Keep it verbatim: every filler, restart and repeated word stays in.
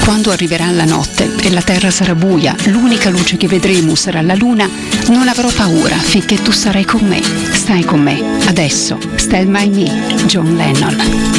Quando arriverà la notte e la terra sarà buia, l'unica luce che vedremo sarà la luna, non avrò paura finché tu sarai con me. Stai con me, adesso. Stand by me, John Lennon.